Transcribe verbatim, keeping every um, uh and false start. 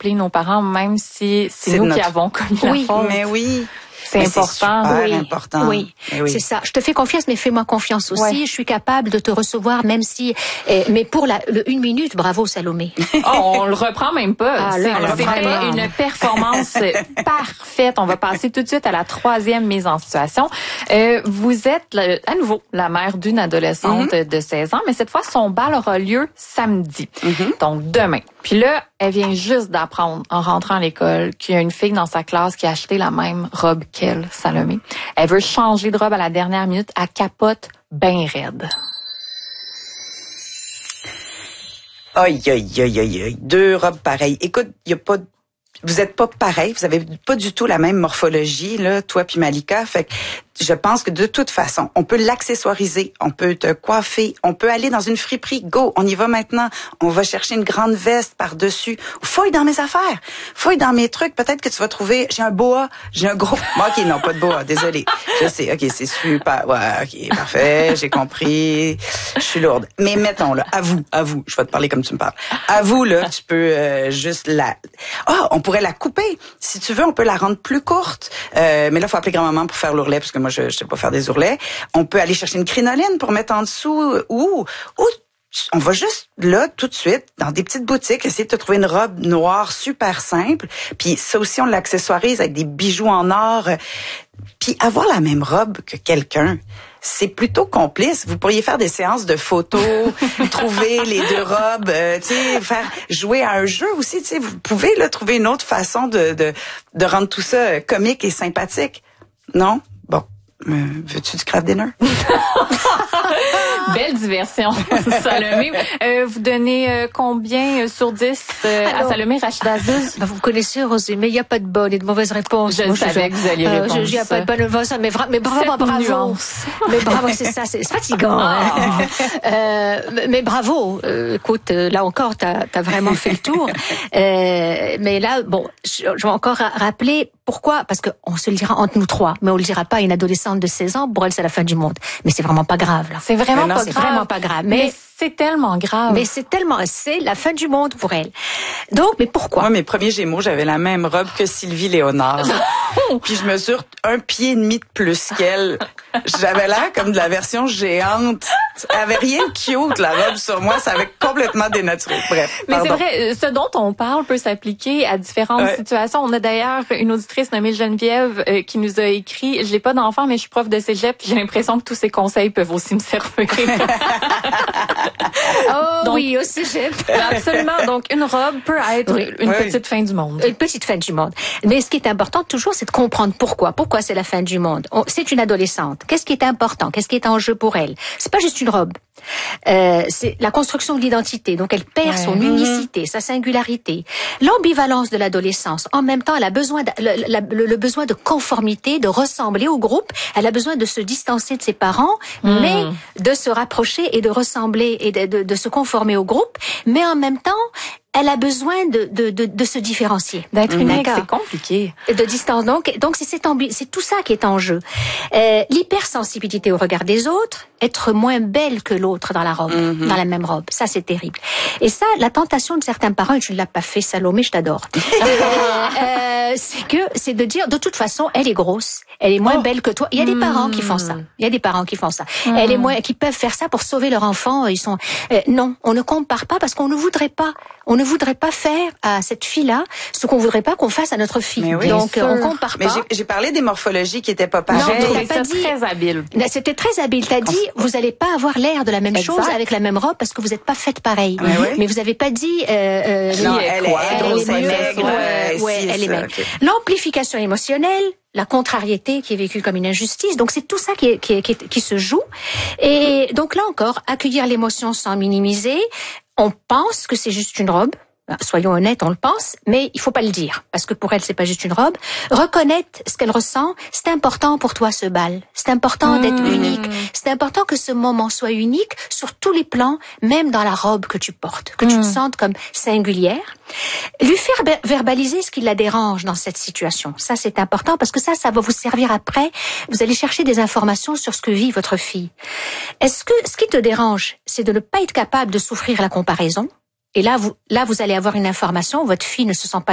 rappeler nos parents, même si c'est, c'est nous notre... qui avons commis oui, la faute. Mais oui. C'est mais important. C'est super oui. important. Oui, oui. C'est ça. Je te fais confiance, mais fais-moi confiance aussi. Ouais. Je suis capable de te recevoir, même si... Eh, mais pour la, le une minute, bravo Salomé. Oh, on le reprend même pas. Ah, là, c'est c'était une performance parfaite. On va passer tout de suite à la troisième mise en situation. Euh, vous êtes la, à nouveau la mère d'une adolescente mm-hmm. de seize ans, mais cette fois, son bal aura lieu samedi. Mm-hmm. Donc, demain. Puis là, elle vient juste d'apprendre, en rentrant à l'école, qu'il y a une fille dans sa classe qui a acheté la même robe qu'elle, Salomé. Elle veut changer de robe à la dernière minute. Elle capote bien raide. Aïe, aïe, aïe, aïe, aïe. Deux robes pareilles. Écoute, il y a pas... Vous êtes pas pareils. Vous avez pas du tout la même morphologie, là, toi puis Malika. Fait que je pense que de toute façon, on peut l'accessoiriser, on peut te coiffer, on peut aller dans une friperie. Go, on y va maintenant. On va chercher une grande veste par-dessus. Fouille dans mes affaires. Fouille dans mes trucs. Peut-être que tu vas trouver, j'ai un boa, j'ai un gros... OK, non, pas de boa, désolé. Je sais, OK, c'est super. Ouais, OK, parfait, j'ai compris. Je suis lourde. Mais mettons, là, avoue, avoue, je vais te parler comme tu me parles. Avoue, là, tu peux euh, juste la... Ah, oh, on pourrait la couper. Si tu veux, on peut la rendre plus courte. Euh, mais là, il faut appeler grand-maman pour faire l'ourlet, parce que moi, je, je sais pas faire des ourlets. On peut aller chercher une crinoline pour mettre en dessous, ou, ou on va juste là, tout de suite, dans des petites boutiques, essayer de te trouver une robe noire super simple. Puis ça aussi, on l'accessoirise avec des bijoux en or. Puis avoir la même robe que quelqu'un, c'est plutôt complice. Vous pourriez faire des séances de photos, trouver les deux robes, euh, tu sais, faire jouer à un jeu aussi. Tu sais, vous pouvez là trouver une autre façon de de de rendre tout ça comique et sympathique. Non? Bon. Euh, veux-tu du craft dinner? Belle diversion, Salomé. Euh, vous donnez euh, combien sur dix euh, Alors, à Salomé Rachida Aziz? Ben vous connaissez, Rosé, mais il n'y a pas de bonne et de mauvaise réponse. Je Moi, savais je, que vous alliez euh, répondre. Il n'y a pas de bonne et de mauvaise, mais, mais bravo, bravo. Mais bravo, c'est ça, c'est fatigant. Oh. Hein. Euh, mais bravo. Euh, écoute, là encore, tu as vraiment fait le tour. Euh, mais là, bon, je, je vais encore rappeler pourquoi. Parce qu'on se le dira entre nous trois, mais on le dira pas à une adolescente de seize ans. Pour elle, c'est la fin du monde. Mais c'est vraiment pas grave, là. C'est vraiment non, pas c'est grave. vraiment pas grave. Mais, mais c'est tellement grave. Mais c'est tellement, c'est la fin du monde pour elle. Donc, mais pourquoi? Moi, mes premiers Gémeaux, j'avais la même robe que Sylvie Léonard. Puis je mesure un pied et demi de plus qu'elle. J'avais l'air comme de la version géante. Elle avait rien de cute, la robe sur moi. Ça avait complètement dénaturé. Bref. Mais pardon. c'est vrai, ce dont on parle peut s'appliquer à différentes ouais. situations. On a d'ailleurs une auditrice nommée Geneviève euh, qui nous a écrit « J'ai pas d'enfant, mais je suis prof de cégep. J'ai l'impression que tous ces conseils peuvent aussi me servir. » Oh donc, oui, au cégep. Absolument. Donc, une robe peut être oui. une oui. petite fin du monde. Une petite fin du monde. Mais ce qui est important toujours, c'est de comprendre pourquoi. Pourquoi c'est la fin du monde. C'est une adolescente. Qu'est-ce qui est important? Qu'est-ce qui est en jeu pour elle? C'est pas juste une robe. Euh, c'est la construction de l'identité. Donc, elle perd ouais. son unicité, sa singularité. L'ambivalence de l'adolescence. En même temps, elle a besoin de, le, le, le besoin de conformité, de ressembler au groupe. Elle a besoin de se distancer de ses parents, mmh. mais de se rapprocher et de ressembler et de, de, de se conformer au groupe. Mais en même temps, elle a besoin de de de, de se différencier, d'être unique. C'est compliqué. De distance. Donc donc c'est c'est, ambi- c'est tout ça qui est en jeu. Euh, l'hypersensibilité au regard des autres, être moins belle que l'autre dans la robe, mm-hmm. dans la même robe. Ça c'est terrible. Et ça, la tentation de certains parents, et tu ne l'as pas fait, Salomé, je t'adore. euh, euh, c'est que c'est de dire de toute façon, elle est grosse, elle est moins oh. belle que toi. Il y a des mm. parents qui font ça. Il y a des parents qui font ça. Mm. Elle est moins, qui peuvent faire ça pour sauver leur enfant. Ils sont euh, non, on ne compare pas parce qu'on ne voudrait pas. On ne voudrait pas faire à cette fille-là ce qu'on voudrait pas qu'on fasse à notre fille. Oui, donc on compare mais pas. Mais j'ai, j'ai parlé des morphologies qui étaient pas pareilles. Non, je trouvais ça très habile. C'était très habile. T'as dit, vous allez pas avoir l'air de la même exact. chose avec la même robe parce que vous n'êtes pas faites pareil. Mais, oui. mais vous avez pas dit. Euh, euh, non, elle, quoi, elle, elle, elle est maigre. Ouais, ouais, elle est maigre. Okay. L'amplification émotionnelle, la contrariété qui est vécue comme une injustice. Donc c'est tout ça qui, est, qui, est, qui, est, qui se joue. Et donc là encore, accueillir l'émotion sans minimiser. On pense que c'est juste une robe. Soyons honnêtes, on le pense, mais il faut pas le dire parce que pour elle c'est pas juste une robe. Reconnaître ce qu'elle ressent, c'est important pour toi ce bal. C'est important mmh. d'être unique. C'est important que ce moment soit unique sur tous les plans, même dans la robe que tu portes, que mmh. tu te sentes comme singulière. Lui faire verbaliser ce qui la dérange dans cette situation. Ça c'est important parce que ça, ça va vous servir après. Vous allez chercher des informations sur ce que vit votre fille. Est-ce que ce qui te dérange, c'est de ne pas être capable de souffrir la comparaison? Et là, vous, là, vous allez avoir une information. Votre fille ne se sent pas